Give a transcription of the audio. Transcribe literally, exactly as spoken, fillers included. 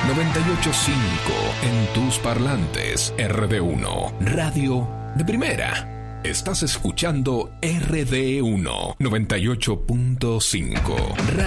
noventa y ocho punto cinco en tus parlantes. R D uno, radio de primera. Estás escuchando R D uno, noventa y ocho punto cinco.